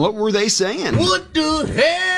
What were they saying? What the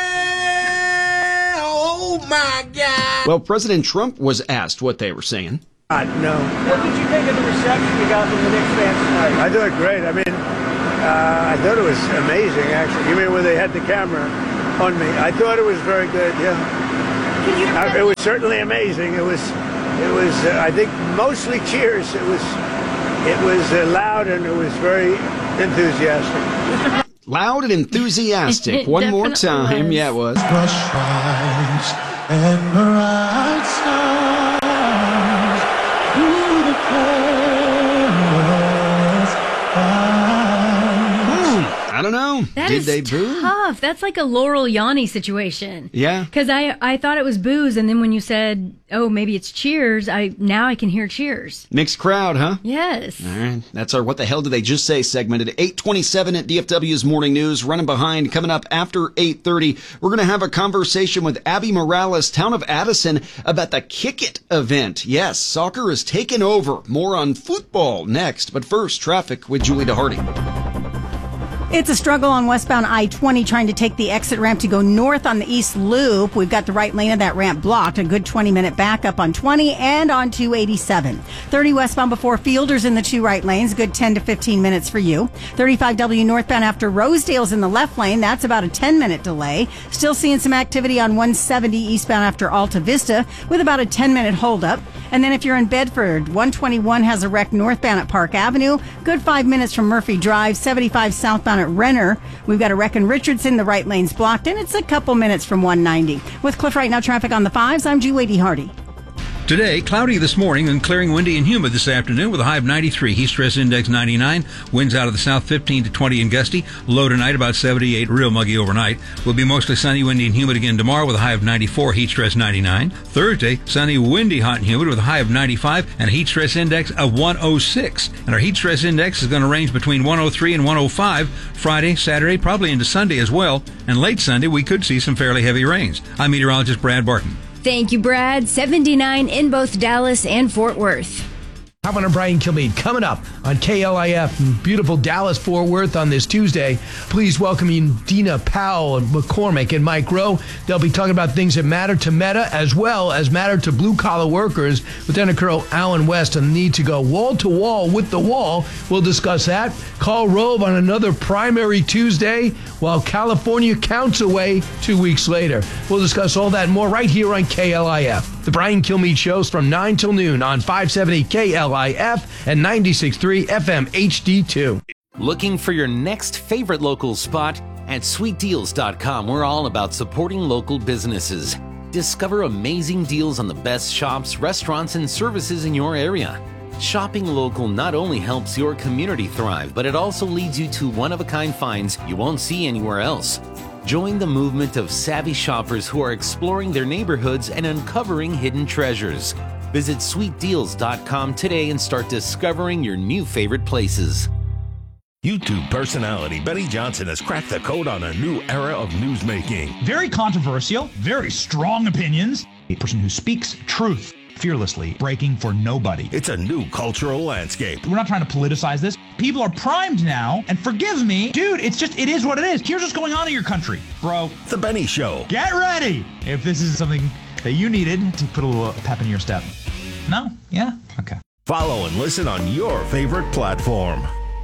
hell? Oh, my God. Well, President Trump was asked what they were saying. No. What did you think of the reception you got from the Knicks fans tonight? I thought great. I mean, I thought it was amazing, actually. You mean when they had the camera on me? I thought it was very good, yeah. It was certainly amazing. It was. I think, mostly cheers. It was loud and it was very enthusiastic. Loud and enthusiastic. One more time. Was. Yeah, it was. Brush eyes and bright stars through the perilous I don't know. That Did is they boo? tough. That's like a Laurel Yanni situation. Yeah. Because I thought it was boos, and then when you said, oh, maybe it's cheers, now I can hear cheers. Mixed crowd, huh? Yes. All right. That's our What the Hell Did They Just Say segment at 8:27 at DFW's Morning News. Running behind. Coming up after 8:30, we're going to have a conversation with Abby Morales, town of Addison, about the Kick It event. Yes, soccer is taking over. More on football next. But first, traffic with Julie DeHardy. It's a struggle on westbound I-20 trying to take the exit ramp to go north on the East Loop. We've got the right lane of that ramp blocked. A good 20-minute backup on 20 and on 287. 30 westbound before Fielders in the two right lanes. Good 10 to 15 minutes for you. 35W northbound after Rosedale's in the left lane. That's about a 10-minute delay. Still seeing some activity on 170 eastbound after Alta Vista with about a 10-minute holdup. And then if you're in Bedford, 121 has a wreck northbound at Park Avenue. Good 5 minutes from Murphy Drive. 75 southbound at Renner. We've got a wreck in Richardson. The right lane's blocked, and it's a couple minutes from 190. With Cliff Right Now traffic on the 5s, I'm Julie DeHardy. Today, cloudy this morning and clearing, windy and humid this afternoon with a high of 93. Heat stress index 99. Winds out of the south 15 to 20 and gusty. Low tonight about 78. Real muggy overnight. Will be mostly sunny, windy and humid again tomorrow with a high of 94. Heat stress 99. Thursday, sunny, windy, hot and humid with a high of 95 and a heat stress index of 106. And our heat stress index is going to range between 103 and 105 Friday, Saturday, probably into Sunday as well. And late Sunday, we could see some fairly heavy rains. I'm meteorologist Brad Barton. Thank you, Brad. 79 in both Dallas and Fort Worth. Governor Brian Kilmeade coming up on KLIF in beautiful Dallas-Fort Worth on this Tuesday. Please welcome in Dina Powell and McCormick and Mike Rowe. They'll be talking about things that matter to Meta as well as matter to blue-collar workers. Lieutenant Colonel Alan West on the need to go wall-to-wall with the wall. We'll discuss that. Karl Rove on another primary Tuesday while California counts away 2 weeks later. We'll discuss all that and more right here on KLIF. The Brian Kilmeade Show's from 9 till noon on 570 KLIF and 96.3 FM HD2. Looking for your next favorite local spot? At sweetdeals.com, we're all about supporting local businesses. Discover amazing deals on the best shops, restaurants, and services in your area. Shopping local not only helps your community thrive, but it also leads you to one-of-a-kind finds you won't see anywhere else. Join the movement of savvy shoppers who are exploring their neighborhoods and uncovering hidden treasures. Visit sweetdeals.com today and start discovering your new favorite places. YouTube personality Benny Johnson has cracked the code on a new era of newsmaking. Very controversial, very strong opinions. A person who speaks truth fearlessly, breaking for nobody. It's a new cultural landscape. We're not trying to politicize this. People are primed now, and forgive me, dude, it is what it is. Here's what's going on in your country, bro. The Benny Show. Get ready if this is something that you needed to put a little pep in your step. No? Yeah? Okay. Follow and listen on your favorite platform.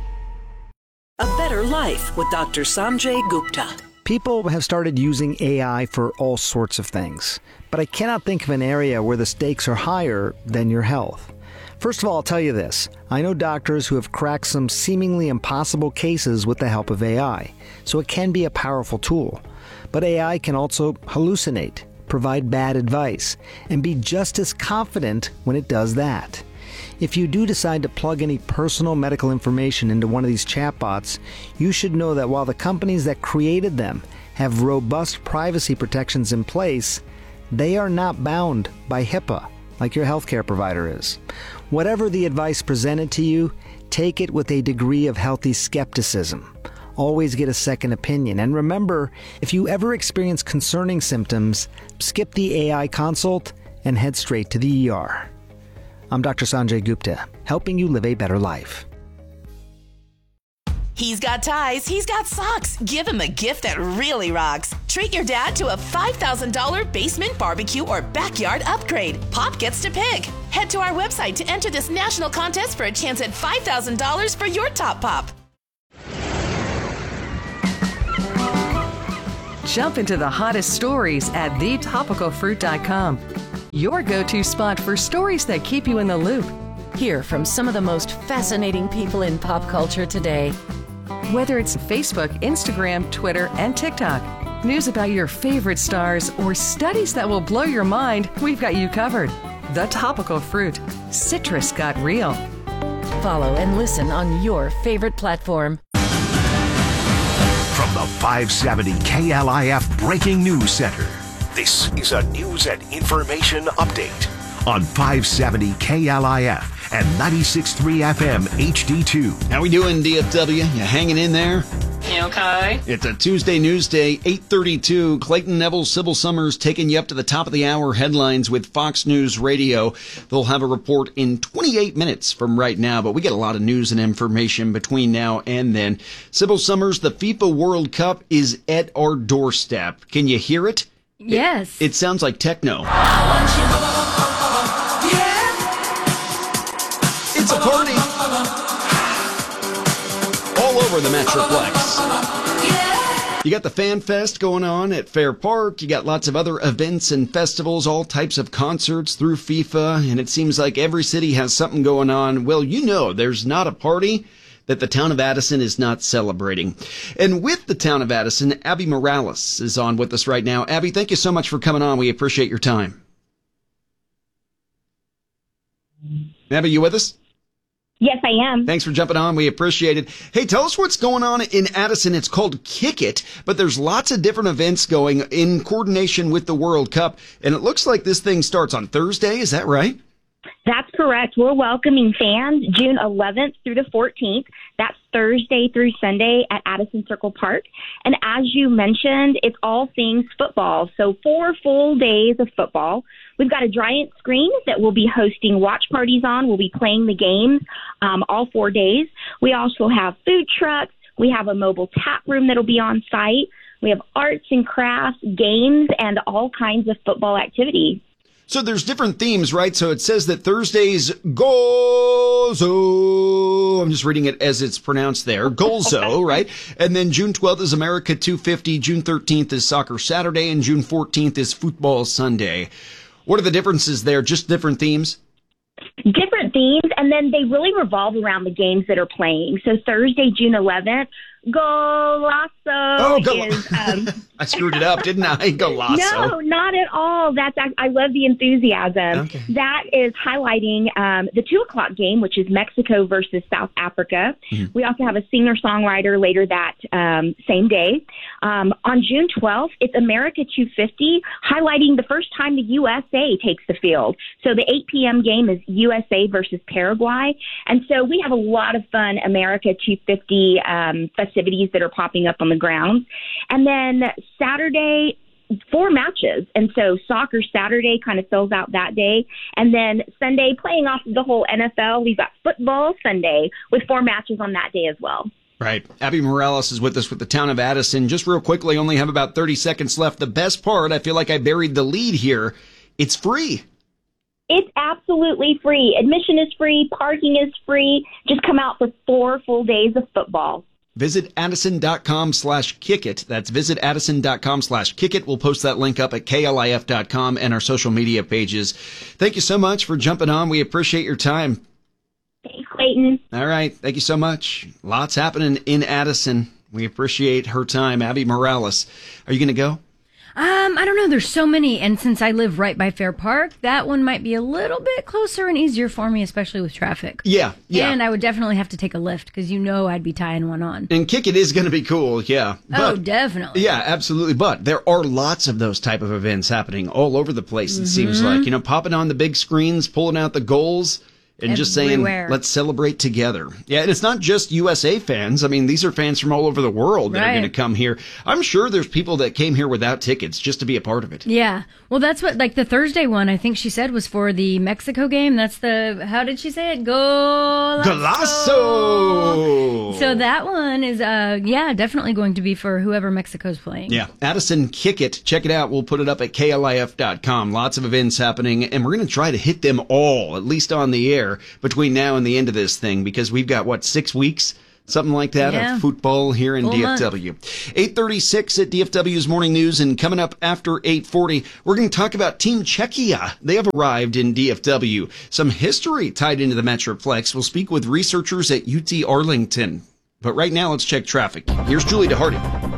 A Better Life with Dr. Sanjay Gupta. People have started using AI for all sorts of things, but I cannot think of an area where the stakes are higher than your health. First of all, I'll tell you this. I know doctors who have cracked some seemingly impossible cases with the help of AI, so it can be a powerful tool. But AI can also hallucinate, provide bad advice, and be just as confident when it does that. If you do decide to plug any personal medical information into one of these chatbots, you should know that while the companies that created them have robust privacy protections in place, they are not bound by HIPAA like your healthcare provider is. Whatever the advice presented to you, take it with a degree of healthy skepticism. Always get a second opinion. And remember, if you ever experience concerning symptoms, skip the AI consult and head straight to the ER. I'm Dr. Sanjay Gupta, helping you live a better life. He's got ties, he's got socks. Give him a gift that really rocks. Treat your dad to a $5,000 basement barbecue or backyard upgrade. Pop gets to pick. Head to our website to enter this national contest for a chance at $5,000 for your top pop. Jump into the hottest stories at thetopicalfruit.com. Your go-to spot for stories that keep you in the loop. Hear from some of the most fascinating people in pop culture today. Whether it's Facebook, Instagram, Twitter, and TikTok, news about your favorite stars, or studies that will blow your mind, we've got you covered. The Topical Fruit. Citrus got real. Follow and listen on your favorite platform. From the 570 KLIF Breaking News Center, this is a news and information update on 570 KLIF and 96.3 FM HD2. How we doing, DFW? You hanging in there? You okay? It's a Tuesday news day, 8:32. Clayton Neville, Sybil Summers taking you up to the top of the hour headlines with Fox News Radio. They'll have a report in 28 minutes from right now, but we get a lot of news and information between now and then. Sybil Summers, the FIFA World Cup is at our doorstep. Can you hear it? Yes. It sounds like techno. It's a party all over the Metroplex. You got the Fan Fest going on at Fair Park. You got lots of other events and festivals, all types of concerts through FIFA, and it seems like every city has something going on. Well, you know, there's not a party that the town of Addison is not celebrating. And with the town of Addison, Abby Morales is on with us right now. Abby, thank you so much for coming on. We appreciate your time. Abby, you with us? Yes, I am. Thanks for jumping on. We appreciate it. Hey, tell us what's going on in Addison. It's called Kick It, but there's lots of different events going in coordination with the World Cup, and it looks like this thing starts on Thursday. Is that right? That's correct. We're welcoming fans June 11th through the 14th. That's Thursday through Sunday at Addison Circle Park. And as you mentioned, it's all things football. So 4 full days of football. We've got a giant screen that we'll be hosting watch parties on. We'll be playing the games all 4 days. We also have food trucks. We have a mobile tap room that'll be on site. We have arts and crafts, games, and all kinds of football activity. So there's different themes, right? So it says that Thursday's Gozo. I'm just reading it as it's pronounced there. Golzo, right? And then June 12th is America 250. June 13th is Soccer Saturday. And June 14th is Football Sunday. What are the differences there? Just different themes? Different themes, and then they really revolve around the games that are playing. So Thursday, June 11th, Golasso is... I screwed it up, didn't I? Golasso. No, not at all. I love the enthusiasm. Okay. That is highlighting the 2 o'clock game, which is Mexico versus South Africa. Mm-hmm. We also have a singer-songwriter later that same day. On June 12th, it's America 250, highlighting the first time the USA takes the field. So the 8 p.m. game is USA versus Paraguay. And so we have a lot of fun America 250 festivities that are popping up on the grounds. And then Saturday, 4 matches. And so Soccer Saturday kind of fills out that day. And then Sunday, playing off the whole NFL, we've got Football Sunday with 4 matches on that day as well. Right. Abby Morales is with us with the town of Addison. Just real quickly, only have about 30 seconds left. The best part, I feel like I buried the lead here. It's free. It's absolutely free. Admission is free. Parking is free. Just come out for 4 full days of football. Visit addison.com/kickit. That's visit addison.com/kickit. We'll post that link up at klif.com and our social media pages. Thank you so much for jumping on. We appreciate your time. Thanks, Clayton. All right. Thank you so much. Lots happening in Addison. We appreciate her time. Abby Morales. Are you going to go? I don't know. There's so many. And since I live right by Fair Park, that one might be a little bit closer and easier for me, especially with traffic. Yeah. And I would definitely have to take a lift because I'd be tying one on. And Kick It is going to be cool. Yeah. But, definitely. Yeah, absolutely. But there are lots of those type of events happening all over the place, it seems like. Popping on the big screens, pulling out the goals. And just saying, let's celebrate together. Yeah, and it's not just USA fans. I mean, these are fans from all over the world that are going to come here. I'm sure there's people that came here without tickets just to be a part of it. Yeah. Well, that's what, like the Thursday one, I think she said was for the Mexico game. That's the, how did she say it? Golazo! So that one is, definitely going to be for whoever Mexico's playing. Yeah. Addison Kick It. Check it out. We'll put it up at KLIF.com. Lots of events happening, and we're going to try to hit them all, at least on the air, between now and the end of this thing, because we've got 6 weeks, something like that, of football here in DFW. 8:36 at DFW's Morning News, and coming up after 8:40, we're going to talk about Team Czechia. They have arrived in DFW. Some history tied into the Metroplex. We'll speak with researchers at UT Arlington. But right now, let's check traffic. Here's Julie DeHardy.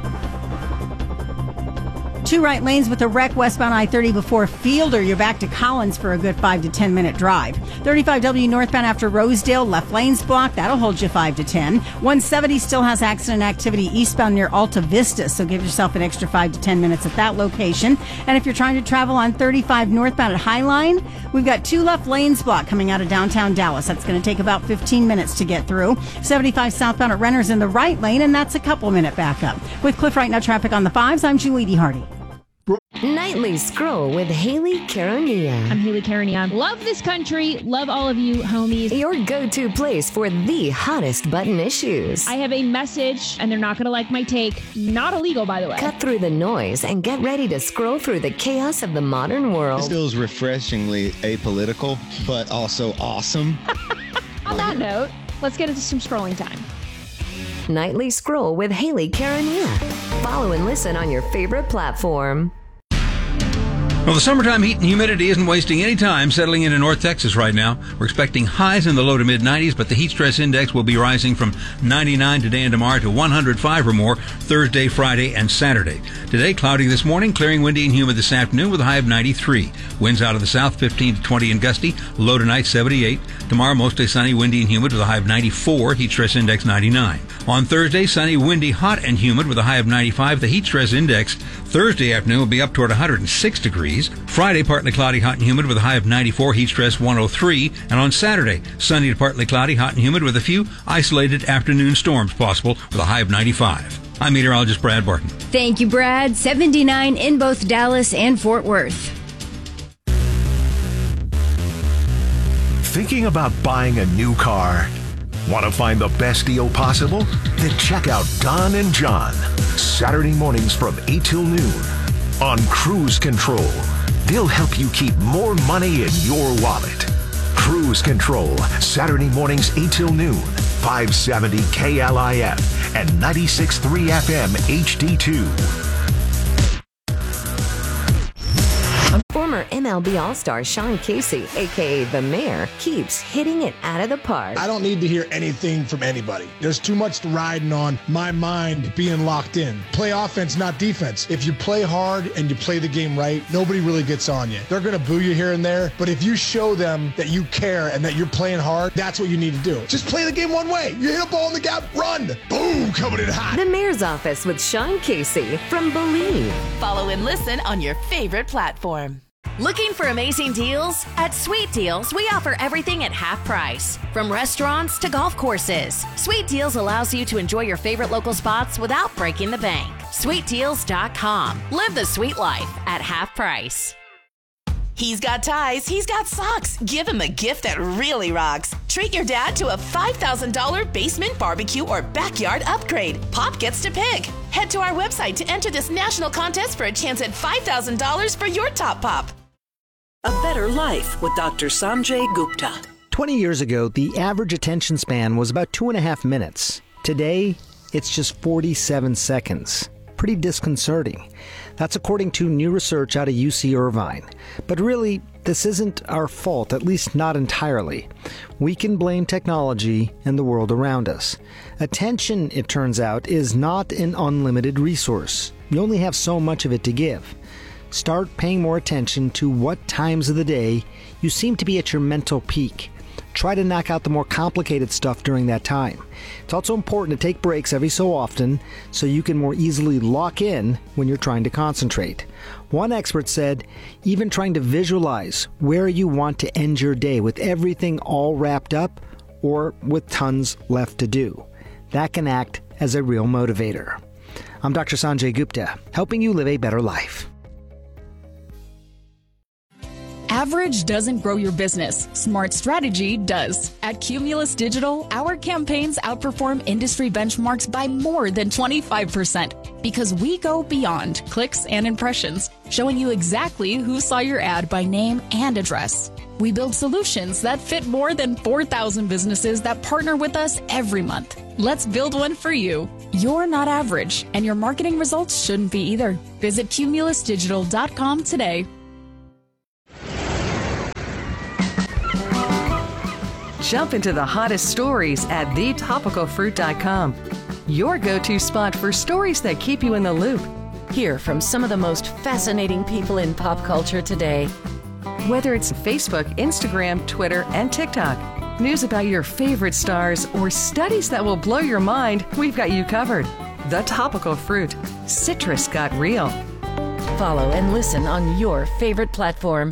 2 right lanes with a wreck westbound I-30 before Fielder. You're back to Collins for a good 5 to 10 minute drive. 35W northbound after Rosedale, left lanes blocked. That'll hold you 5 to 10. 170 still has accident activity eastbound near Alta Vista, so give yourself an extra 5 to 10 minutes at that location. And if you're trying to travel on 35 northbound at Highline, we've got 2 left lanes blocked coming out of downtown Dallas. That's going to take about 15 minutes to get through. 75 southbound at Renner's in the right lane, and that's a couple minute backup. With Cliff Right Now traffic on the 5s, I'm Julie DeHardy. Nightly Scroll with Haley Caronia. I'm Haley Caronia. Love this country. Love all of you, homies. Your go-to place for the hottest button issues. I have a message, and they're not going to like my take. Not illegal, by the way. Cut through the noise and get ready to scroll through the chaos of the modern world. This feels refreshingly apolitical, but also awesome. On that note, let's get into some scrolling time. Nightly Scroll with Haley Caronia. Follow and listen on your favorite platform. Well, the summertime heat and humidity isn't wasting any time settling into North Texas right now. We're expecting highs in the low to mid-90s, but the heat stress index will be rising from 99 today and tomorrow to 105 or more Thursday, Friday, and Saturday. Today, cloudy this morning, clearing windy and humid this afternoon with a high of 93. Winds out of the south 15 to 20 and gusty, low tonight 78. Tomorrow, mostly sunny, windy and humid with a high of 94, heat stress index 99. On Thursday, sunny, windy, hot, and humid with a high of 95. The heat stress index Thursday afternoon will be up toward 106 degrees. Friday, partly cloudy, hot and humid with a high of 94, heat stress 103. And on Saturday, sunny to partly cloudy, hot and humid with a few isolated afternoon storms possible with a high of 95. I'm meteorologist Brad Barton. Thank you, Brad. 79 in both Dallas and Fort Worth. Thinking about buying a new car? Want to find the best deal possible? Then check out Don and John, Saturday mornings from 8 till noon on Cruise Control. They'll help you keep more money in your wallet. Cruise Control, Saturday mornings 8 till noon, 570 KLIF and 96.3 FM HD2. Former MLB All-Star Sean Casey, a.k.a. The Mayor, keeps hitting it out of the park. I don't need to hear anything from anybody. There's too much riding on my mind being locked in. Play offense, not defense. If you play hard and you play the game right, nobody really gets on you. They're going to boo you here and there, but if you show them that you care and that you're playing hard, that's what you need to do. Just play the game one way. You hit a ball in the gap, run. Boom, coming in hot. The Mayor's Office with Sean Casey from Believe. Follow and listen on your favorite platform. Looking for amazing deals? At Sweet Deals, we offer everything at half price. From restaurants to golf courses, Sweet Deals allows you to enjoy your favorite local spots without breaking the bank. SweetDeals.com. Live the sweet life at half price. He's got ties, he's got socks. Give him a gift that really rocks. Treat your dad to a $5,000 basement barbecue or backyard upgrade. Pop gets to pick. Head to our website to enter this national contest for a chance at $5,000 for your top pop. A Better Life with Dr. Sanjay Gupta. 20 years ago, the average attention span was about 2.5 minutes. Today, it's just 47 seconds. Pretty disconcerting. That's according to new research out of UC Irvine. But really, this isn't our fault, at least not entirely. We can blame technology and the world around us. Attention, it turns out, is not an unlimited resource. You only have so much of it to give. Start paying more attention to what times of the day you seem to be at your mental peak. try to knock out the more complicated stuff during that time. It's also important to take breaks every so often so you can more easily lock in when you're trying to concentrate. One expert said, even trying to visualize where you want to end your day with everything all wrapped up or with tons left to do. That can act as a real motivator. I'm Dr. Sanjay Gupta, helping you live a better life. Average doesn't grow your business. Smart strategy does. At Cumulus Digital, our campaigns outperform industry benchmarks by more than 25% because we go beyond clicks and impressions, showing you exactly who saw your ad by name and address. We build solutions that fit more than 4,000 businesses that partner with us every month. Let's build one for you. You're not average, and your marketing results shouldn't be either. Visit cumulusdigital.com today. Jump into the hottest stories at thetopicalfruit.com. Your go-to spot for stories that keep you in the loop. Hear from some of the most fascinating people in pop culture today. Whether it's Facebook, Instagram, Twitter, and TikTok, news about your favorite stars, or studies that will blow your mind, we've got you covered. The Topical Fruit. Citrus got real. Follow and listen on your favorite platform.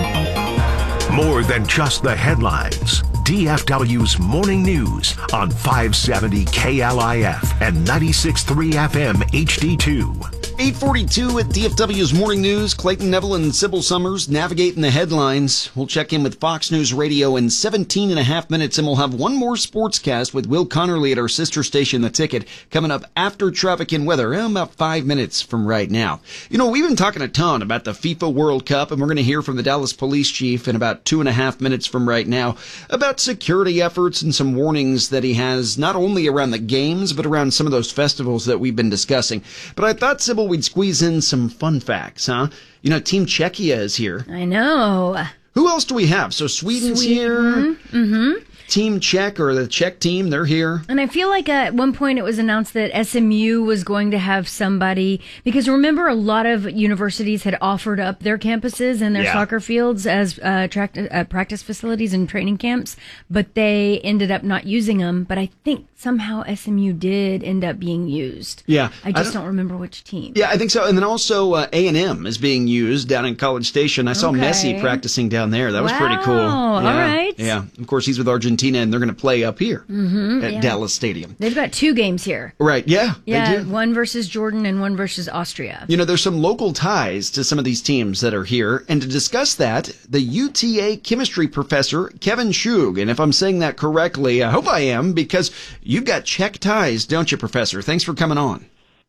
More than just the headlines. DFW's Morning News on 570 KLIF and 96.3 FM HD2. 8:42 at DFW's Morning News. Clayton Neville and Sybil Summers navigating the headlines. We'll check in with Fox News Radio in 17 and a half minutes, and we'll have one more sportscast with Will Connerly at our sister station, The Ticket, coming up after traffic and weather, about 5 minutes from right now. You know, we've been talking a ton about the FIFA World Cup, and we're going to hear from the Dallas Police Chief in about 2.5 minutes from right now about security efforts and some warnings that he has, not only around the games, but around some of those festivals that we've been discussing. But I thought, Sybil, we'd squeeze in some fun facts, huh? You know, Team Czechia is here. I know. Who else do we have? So Sweden's here. Mm-hmm. Team Czech, or the Czech team, they're here. And I feel like at one point it was announced that SMU was going to have somebody, because remember a lot of universities had offered up their campuses and their soccer fields as practice facilities and training camps, but they ended up not using them. But I think somehow SMU did end up being used. Yeah. I just don't remember which team. Yeah, I think so. And then also A&M is being used down in College Station. I saw Messi practicing down there. That was pretty cool. Yeah. All right. Yeah. Of course, he's with Argentina, and they're going to play up here at Dallas Stadium. They've got 2 games here. Right. Yeah. Yeah. They do. One versus Jordan and one versus Austria. You know, there's some local ties to some of these teams that are here. And to discuss that, the UTA chemistry professor, Kevin Shug. And if I'm saying that correctly, I hope I am, because you've got Czech ties, don't you, Professor? Thanks for coming on.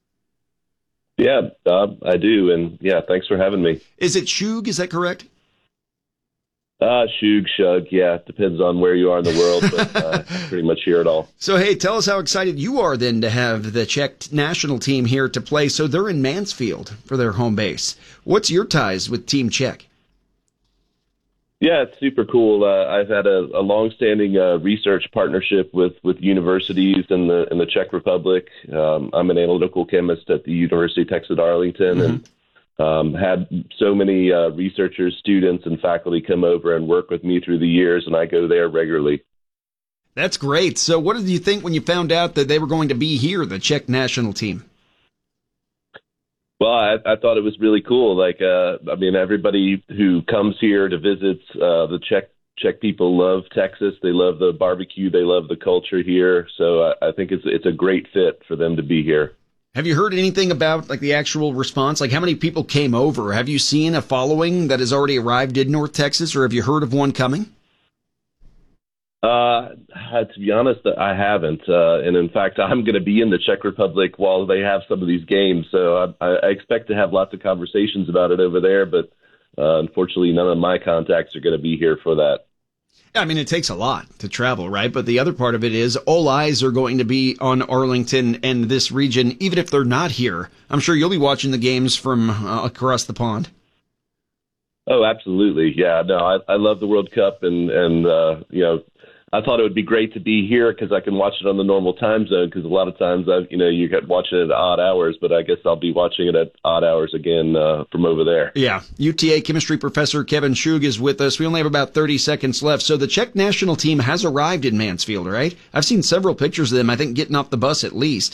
Yeah, I do. And yeah, thanks for having me. Is it Shug? Is that correct? Shug, yeah. Depends on where you are in the world, but pretty much hear it all. So, hey, tell us how excited you are then to have the Czech national team here to play. So they're in Mansfield for their home base. What's your ties with Team Czech? Yeah, it's super cool. I've had a long-standing research partnership with universities in the Czech Republic. I'm an analytical chemist at the University of Texas at Arlington, and had so many researchers, students, and faculty come over and work with me through the years, and I go there regularly. That's great. So what did you think when you found out that they were going to be here, the Czech national team? Well, I thought it was really cool. Like, I mean, everybody who comes here to visit, the Czech people love Texas. They love the barbecue. They love the culture here. So I think it's a great fit for them to be here. Have you heard anything about like the actual response? Like how many people came over? Have you seen a following that has already arrived in North Texas, or have you heard of one coming? To be honest, I haven't. And in fact, I'm going to be in the Czech Republic while they have some of these games. So I expect to have lots of conversations about it over there. But unfortunately, none of my contacts are going to be here for that. I mean, it takes a lot to travel, right? But the other part of it is all eyes are going to be on Arlington and this region, even if they're not here. I'm sure you'll be watching the games from across the pond. Oh, absolutely. Yeah, no, I love the World Cup, and you know, I thought it would be great to be here because I can watch it on the normal time zone. Because a lot of times, you get watching it at odd hours, but I guess I'll be watching it at odd hours again from over there. Yeah, UTA chemistry professor Kevin Shug is with us. We only have about 30 seconds left. So the Czech national team has arrived in Mansfield, right? I've seen several pictures of them. I think getting off the bus at least.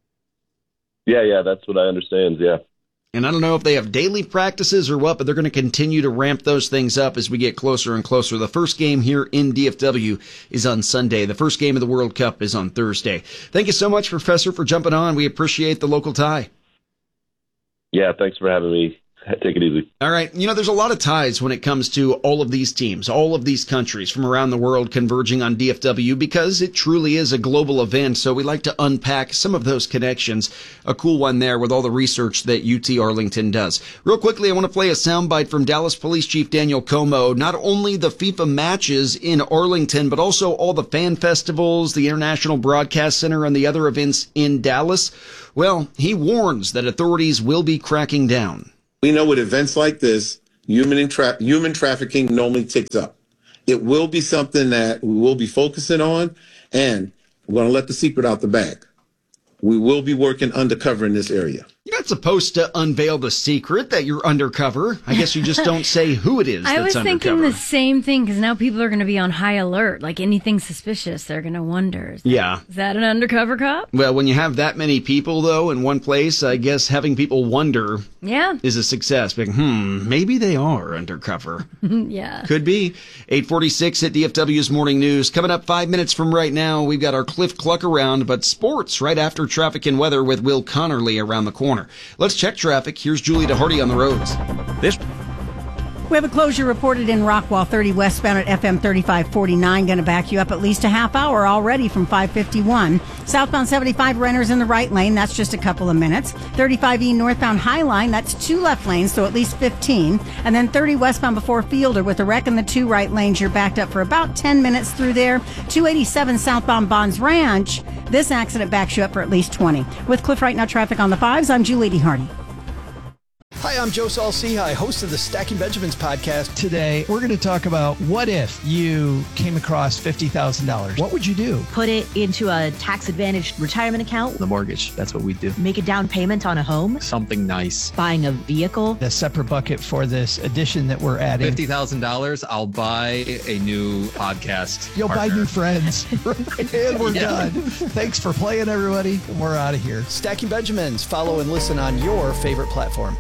Yeah, that's what I understand. Yeah. And I don't know if they have daily practices or what, but they're going to continue to ramp those things up as we get closer and closer. The first game here in DFW is on Sunday. The first game of the World Cup is on Thursday. Thank you so much, Professor, for jumping on. We appreciate the local tie. Yeah, thanks for having me. Take it easy. All right. There's a lot of ties when it comes to all of these teams, all of these countries from around the world converging on DFW because it truly is a global event. So we like to unpack some of those connections. A cool one there with all the research that UT Arlington does. Real quickly, I want to play a soundbite from Dallas Police Chief Daniel Como. Not only the FIFA matches in Arlington, but also all the fan festivals, the International Broadcast Center, and the other events in Dallas. Well, he warns that authorities will be cracking down. We know with events like this, human trafficking normally ticks up. It will be something that we will be focusing on, and we're going to let the secret out the bag. We will be working undercover in this area. You're not supposed to unveil the secret that you're undercover. I guess you just don't say who it is that's undercover. I was thinking the same thing because now people are going to be on high alert. Like anything suspicious, they're going to wonder. Is that an undercover cop? Well, when you have that many people, though, in one place, I guess having people wonder is a success. But, maybe they are undercover. Yeah. Could be. 8:46 at DFW's Morning News. Coming up 5 minutes from right now, we've got our Cliff Cluck around, but sports right after traffic and weather with Will Connerly around the corner. Let's check traffic. Here's Julie DeHardy on the roads. We have a closure reported in Rockwall 30 westbound at FM 3549. Going to back you up at least a half hour already from 551. Southbound 75 Renner's in the right lane. That's just a couple of minutes. 35E northbound Highline. That's 2 left lanes, so at least 15. And then 30 westbound before Fielder with a wreck in the 2 right lanes. You're backed up for about 10 minutes through there. 287 southbound Bonds Ranch. This accident backs you up for at least 20. With Cliff Right Now traffic on the 5s, I'm Julie DeHardy. Hi, I'm Joe Saul-Sehy, host of the Stacking Benjamins podcast. Today, we're going to talk about what if you came across $50,000. What would you do? Put it into a tax-advantaged retirement account. The mortgage, that's what we do. Make a down payment on a home. Something nice. Buying a vehicle. A separate bucket for this addition that we're adding. $50,000, I'll buy a new podcast You'll partner. buy new friends. And we're done. Thanks for playing, everybody. And we're out of here. Stacking Benjamins. Follow and listen on your favorite platform.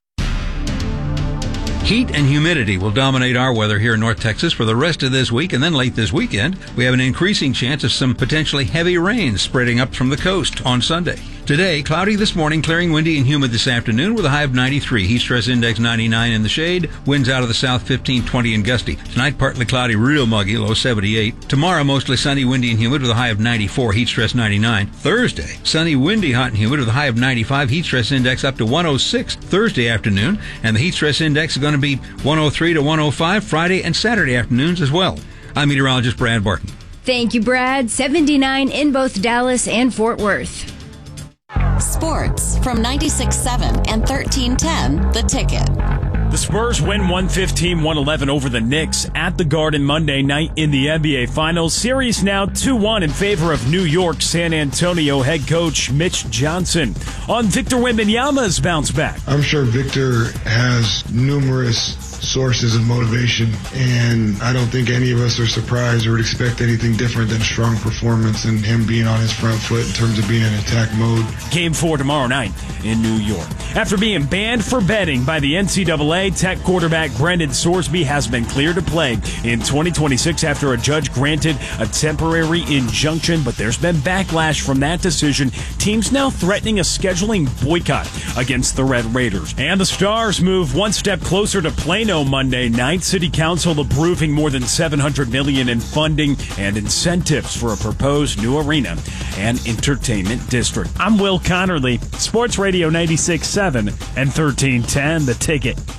Heat and humidity will dominate our weather here in North Texas for the rest of this week, and then late this weekend, we have an increasing chance of some potentially heavy rain spreading up from the coast on Sunday. Today, cloudy this morning, clearing windy and humid this afternoon with a high of 93. Heat stress index 99 in the shade. Winds out of the south 15, 20 and gusty. Tonight, partly cloudy, real muggy, low 78. Tomorrow, mostly sunny, windy and humid with a high of 94. Heat stress 99. Thursday, sunny, windy, hot and humid with a high of 95. Heat stress index up to 106 Thursday afternoon. And the heat stress index is going to be 103 to 105 Friday and Saturday afternoons as well. I'm meteorologist Brad Barton. Thank you, Brad. 79 in both Dallas and Fort Worth. Sports from 96.7 and 1310 The Ticket. The Spurs win 115-111 over the Knicks at the Garden Monday night in the NBA Finals. Series now 2-1 in favor of New York San Antonio head coach Mitch Johnson. On Victor Wembanyama's bounce back. I'm sure Victor has numerous sources of motivation, and I don't think any of us are surprised or would expect anything different than a strong performance and him being on his front foot in terms of being in attack mode. Game 4 tomorrow night in New York. After being banned for betting by the NCAA, Tech quarterback Brendan Sorsby has been cleared to play in 2026 after a judge granted a temporary injunction, but there's been backlash from that decision. Teams now threatening a scheduling boycott against the Red Raiders. And the Stars move one step closer to Plano Monday night. City Council approving more than $700 million in funding and incentives for a proposed new arena and entertainment district. I'm Will Connerly, Sports Radio 96.7 and 1310 The Ticket.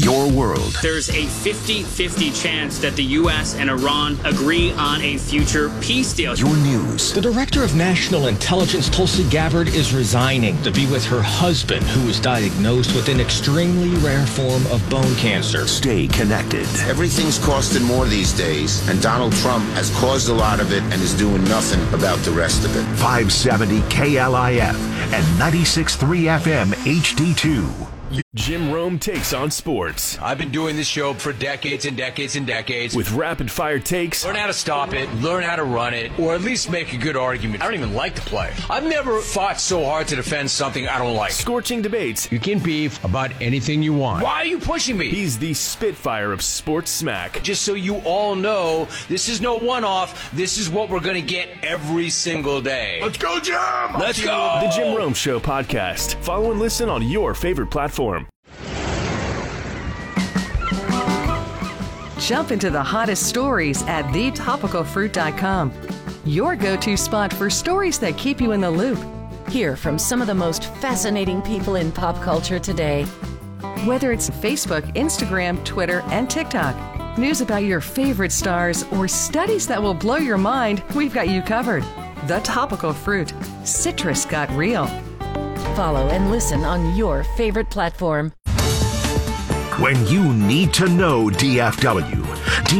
your world. There's a 50-50 chance that the U.S. and Iran agree on a future peace deal. Your news. The director of national intelligence, Tulsi Gabbard, is resigning to be with her husband, who was diagnosed with an extremely rare form of bone cancer. Stay connected. Everything's costing more these days, and Donald Trump has caused a lot of it and is doing nothing about the rest of it. 570 KLIF and 96.3 FM HD2. Jim Rome takes on sports. I've been doing this show for decades and decades and decades. With rapid-fire takes. Learn how to stop it, learn how to run it, or at least make a good argument. I don't even like to play. I've never fought so hard to defend something I don't like. Scorching debates. You can beef about anything you want. Why are you pushing me? He's the Spitfire of sports smack. Just so you all know, this is no one-off. This is what we're going to get every single day. Let's go, Jim! Let's go! The Jim Rome Show podcast. Follow and listen on your favorite platform. Jump into the hottest stories at thetopicalfruit.com. Your go-to spot for stories that keep you in the loop. Hear from some of the most fascinating people in pop culture today. Whether it's Facebook, Instagram, Twitter, and TikTok, news about your favorite stars, or studies that will blow your mind, we've got you covered. The Topical Fruit. Citrus got real. Follow and listen on your favorite platform. When you need to know DFW.